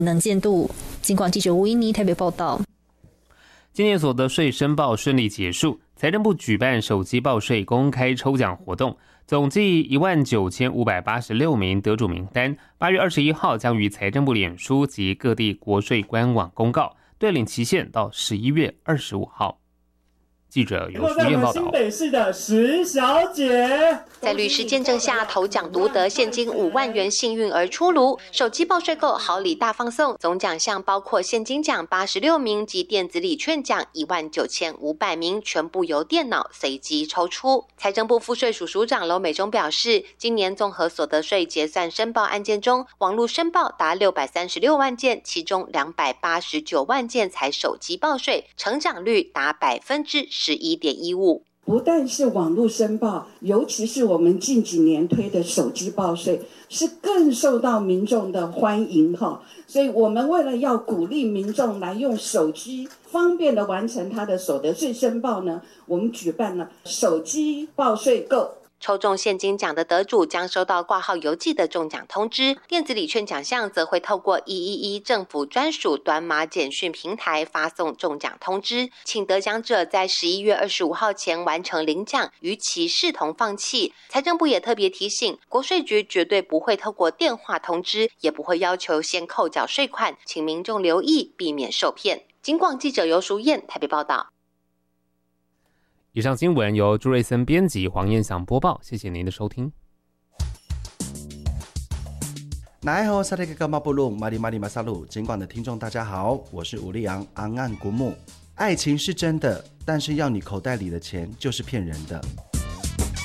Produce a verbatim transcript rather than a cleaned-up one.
能见度。警广记者吴依妮台北报道。 今年所得税申报顺利结束，财政部举办手机报税公开抽奖活动，总计一万九千五百八十六名得主名单，八月二十一号将于财政部脸书及各地国税官网公告，对领期限到十一月二十五号。记者由书院报道。 新北市的石小姐在律师见证下，头奖独得现金五万元幸运儿出炉，手机报税购好礼大放送，总奖项包括现金奖八十六名及电子礼券奖一万九千五百名，全部由电脑随机抽出。财政部赋税署署长娄美忠表示，今年综合所得税结算申报案件中，网络申报达六百三十六万件，其中两百八十九万件才手机报税，成长率达百分之十一点一五。 不但是网络申报，尤其是我们近几年推的手机报税，是更受到民众的欢迎哈。所以我们为了要鼓励民众来用手机方便的完成他的所得税申报呢，我们举办了手机报税购。 抽中现金奖的得主将收到挂号邮寄的中奖通知，电子礼券奖项则会透过一一一政府专属短码简讯平台发送中奖通知，请得奖者在十一月二十五号前完成领奖，逾期视同放弃。财政部也特别提醒，国税局绝对不会透过电话通知，也不会要求先扣缴税款，请民众留意，避免受骗。警广记者游淑燕台北报道。 以上新闻由朱瑞森编辑，黄彦祥播报，谢谢您的收听。 那好，萨利格马布鲁马里马里马萨鲁，尽管的听众大家好，我是吴立阳安安古木。爱情是真的，但是要你口袋里的钱就是骗人的。